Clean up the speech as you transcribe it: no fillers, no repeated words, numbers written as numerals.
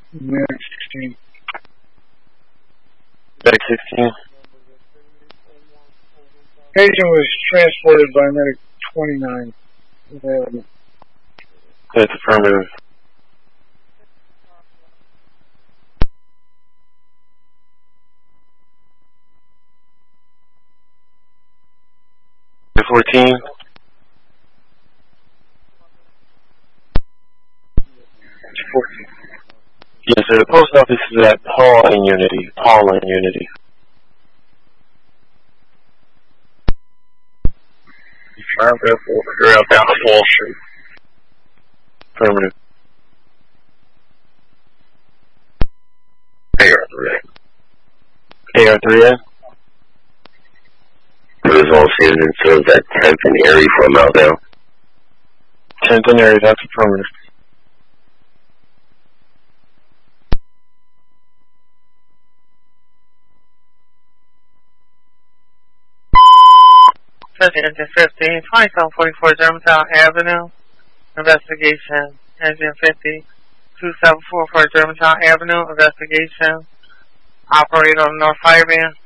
Medic 16. Medic 16. Patient was transported by medic 29. Available. That's affirmative. Medic 14. Yes, sir. The post office is at Paul and Unity. Paul and Unity. You're out down to Wall Street. Affirmative. AR3A. AR3A. There's all citizens served at 10th and Erie from Aldale. 10th and Erie, that's affirmative. Engine 15, 2744 Germantown Avenue. Investigation. Engine 50, 2744 Germantown Avenue. Investigation. Operator on North Fireman.